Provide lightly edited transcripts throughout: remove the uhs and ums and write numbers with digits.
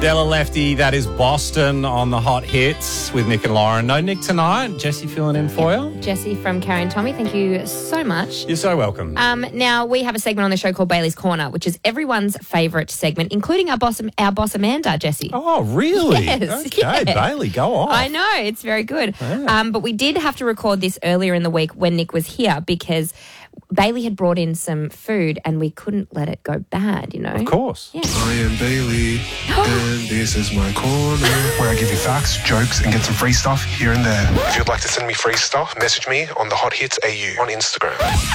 Della Lefty, that is Boston on the Hot Hits with Nick and Lauren. No Nick tonight. Jessie filling in for you. Jessie from Carrie and Tommy, thank you so much. You're so welcome. Now, we have a segment on the show called Bailey's Corner, which is everyone's favourite segment, including our boss Amanda, Jessie. Oh, really? Yes, okay, yes. Bailey, go on. I know, it's very good. Yeah. But we did have to record this earlier in the week when Nick was here because Bailey had brought in some food and we couldn't let it go bad, you know. Of course. Yeah. I am Bailey, and this is my corner, where I give you facts, jokes, and get some free stuff here and there. If you'd like to send me free stuff, message me on the Hot Hits AU on Instagram.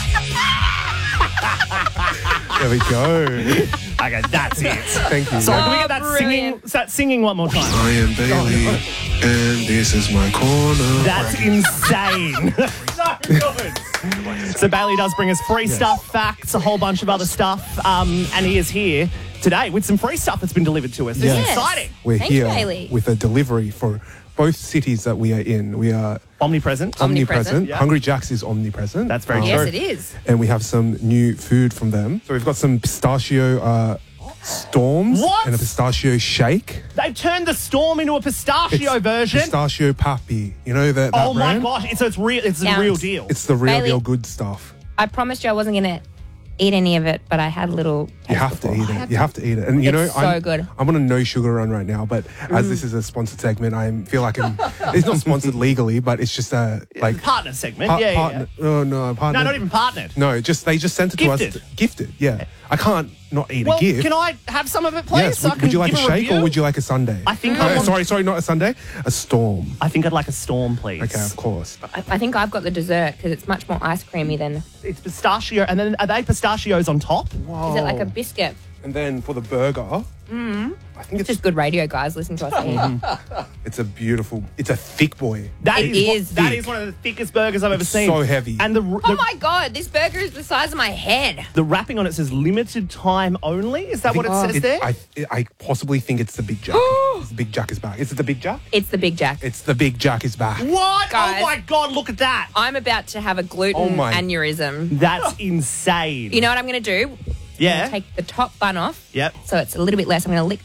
There we go. Okay, that's it. Thank you. So can we get brilliant. that singing one more time? I am Bailey, and this is my corner. That's insane. So good. So Bailey does bring us free stuff, facts, a whole bunch of other stuff, and he is here today with some free stuff that's been delivered to us. This is Yes. exciting. We're Thank you, here Bailey. with a delivery for both cities that we are in. We are Omnipresent. Omnipresent. Yeah. Hungry Jack's is omnipresent. That's very Yes, true. it is. And we have some new food from them. So we've got some pistachio storms What? and a pistachio shake. They've turned the Storm into a pistachio version. Pistachio papi. You know that Oh my brand? gosh, it's real. It's the Sounds- real deal. It's the real Bailey. deal good stuff. I promised you I wasn't going to eat any of it, but I had a little taste You have to before. eat it. You have to eat it. And you know, It's so good. I'm on a no sugar run right now, but as this is a sponsored segment, I feel like it's not sponsored legally, but it's just a like Partner segment. Yeah. partner. Oh no, partner. No, not even partnered. No, they just sent it to us. Gifted. Gifted. Yeah, I can't not eat Well, a gift. can I have some of it, please? Yes. So I Would can you like a give shake review? or would you like a sundae? I think I want- sorry, not a sundae. A storm. I think I'd like a Storm, please. Okay, of course. I think I've got the dessert because it's much more ice creamy than... It's pistachio, and then are they pistachios on top? Whoa. Is it like a biscuit? And then for the burger, I think It's just good radio, guys. Listen to us eat. it's a thick boy. That It is is that thick. is one of the thickest burgers I've ever seen. so heavy. And Oh my God, this burger is the size of my head. the wrapping on it says limited time only. Is that what it says there? I possibly think it's the Big Jack. The Big Jack is back. Is it the Big Jack? It's the Big Jack. It's the Big Jack is back. What? Guys. Oh my God, look at that. I'm about to have a gluten Oh my- aneurysm. That's insane. You know what I'm going to do? Yeah. Take the top bun off. Yep. So it's a little bit less. I'm going to lick